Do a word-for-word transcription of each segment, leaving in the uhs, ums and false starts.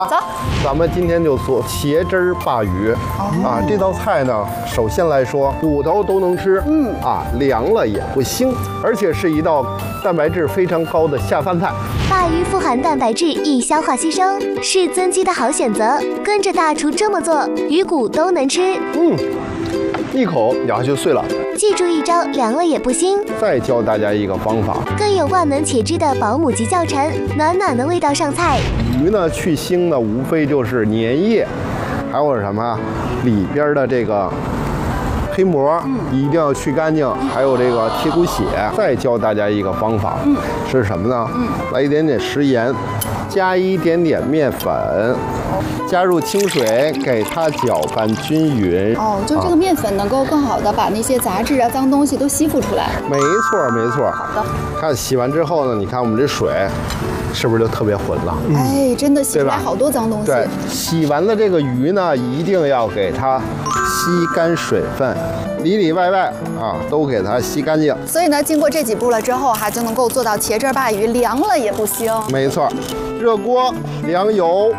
走， 咱们今天就做茄汁儿鲅鱼、哦、啊。这道菜呢，首先来说，骨头都能吃，嗯啊，凉了也不腥，而且是一道蛋白质非常高的下饭菜。 鲅鱼富含蛋白质，易消化吸收，是增肌的好选择。跟着大厨这么做，鱼骨都能吃。 嗯，一口咬下去碎了。 记住一招，凉了也不腥。 再教大家一个方法， 更有万能且汁的保姆级教程，暖暖的味道上菜。 鱼呢去腥呢，无非就是粘液，还有什么里边的这个黑膜，嗯、一定要去干净，嗯、还有这个铁骨血。再教大家一个方法，嗯、是什么呢？嗯、来一点点食盐，加一点点面粉。加入清水，给它搅拌均匀。 哦，就这个面粉能够更好的把那些杂质啊、脏东西都吸附出来。 没错，没错。 好的。 看洗完之后呢，你看我们这水是不是就特别浑了？ 嗯、哎，真的洗出来好多脏东西。 对，洗完的这个鱼呢，一定要给它吸干水分，里里外外啊都给它吸干净。 所以呢，经过这几步了之后哈，就能够做到茄汁鲅鱼凉了也不腥。 没错，热锅凉油。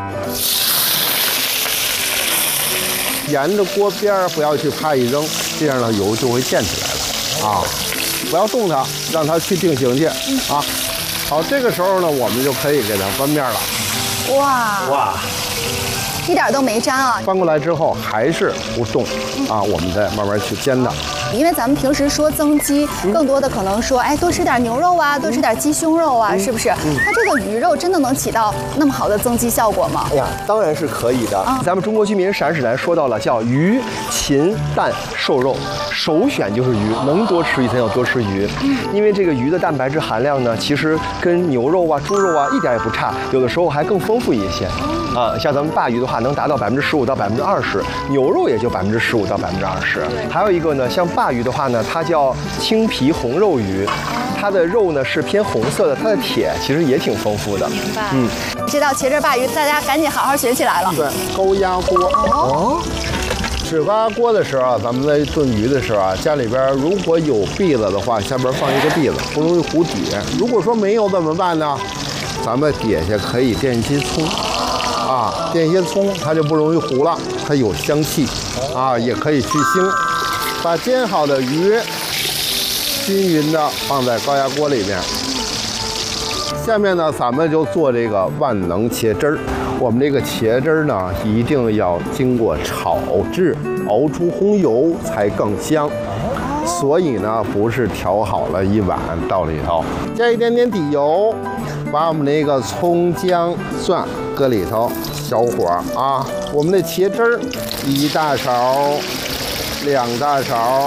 沿着锅边儿不要去啪一扔，这样呢油就会溅起来了啊！不要动它，让它去定型去啊！好，这个时候呢，我们就可以给它翻面了。 哇哇，一点都没粘啊！ 翻过来之后还是不动啊，我们再慢慢去煎它。 因为咱们平时说增肌，更多的可能说，哎，多吃点牛肉啊，多吃点鸡胸肉啊，是不是？它这个鱼肉真的能起到那么好的增肌效果吗？ 哎呀，当然是可以的。啊、咱们中国居民膳食指南说到了，叫鱼、禽、蛋、瘦肉，首选就是鱼，能多吃鱼才要多吃鱼。嗯，因为这个鱼的蛋白质含量呢，其实跟牛肉啊、猪肉啊一点也不差，有的时候还更丰富一些。啊，像咱们鲅鱼的话，能达到百分之十五到百分之二十，牛肉也就百分之十五到百分之二十。还有一个呢，像鲅鱼的话呢，它叫青皮红肉鱼，它的肉呢是偏红色的，它的铁其实也挺丰富的。 明白。嗯，这道茄汁鲅鱼，大家赶紧好好学起来了。 对，高压锅。哦。使高压锅的时候啊，咱们在炖鱼的时候啊，家里边如果有篦子的话，下边放一个篦子，不容易糊底。如果说没有怎么办呢？咱们底下可以垫一些葱。啊，垫一些葱，它就不容易糊了，它有香气，啊，也可以去腥。把煎好的鱼均匀的放在高压锅里面。下面呢，咱们就做这个万能茄汁儿。我们这个茄汁儿呢，一定要经过炒制，熬出红油才更香。所以呢，不是调好了一碗到里头，加一点点底油，把我们那个葱姜蒜搁里头，小火啊。我们的茄汁儿一大勺，两大勺，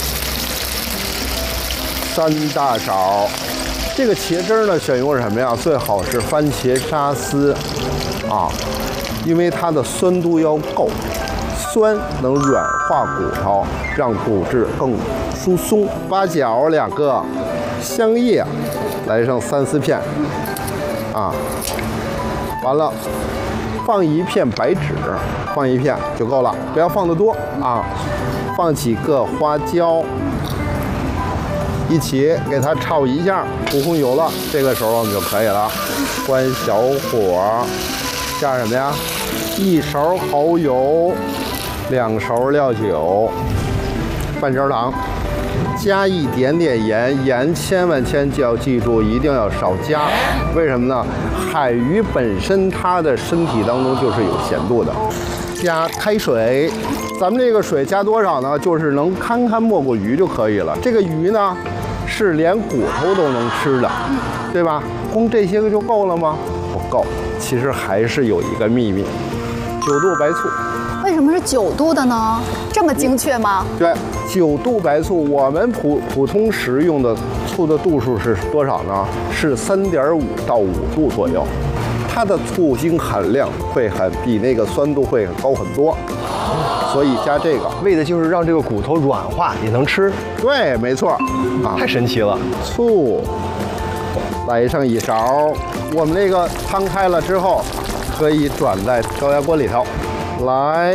三大勺。这个茄汁儿呢，选用什么呀？最好是番茄沙司啊，因为它的酸度要够。酸能软化骨头，让骨质更疏松。八角两个，香叶来上三四片，啊，完了放一片白芷，放一片就够了，不要放得多啊。放几个花椒，一起给它炒一下，涂红油了，这个时候我们就可以了。关小火，加什么呀？一勺蚝油。两勺料酒，半勺糖，加一点点盐，盐千万千就要记住，一定要少加。为什么呢？海鱼本身它的身体当中就是有咸度的。加开水，咱们这个水加多少呢？就是能堪堪没过鱼就可以了。这个鱼呢，是连骨头都能吃的，对吧？光这些个就够了吗？不够，其实还是有一个秘密，九度白醋。 为什么是九度的呢？这么精确吗？ 对，九度白醋，我们普普通食用的醋的度数是多少呢？是三点五到五度左右，它的醋精含量会很比那个酸度会高很多，所以加这个， 为的就是让这个骨头软化也能吃。 对，没错，啊， 太神奇了。 醋来上一勺，我们那个汤开了之后，可以转在高压锅里头。来，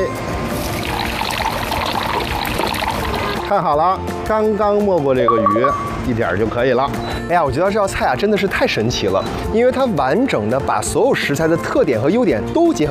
看好了，刚刚没过这个鱼一点就可以了。 哎呀，我觉得这道菜啊真的是太神奇了，因为它完整的把所有食材的特点和优点都结合。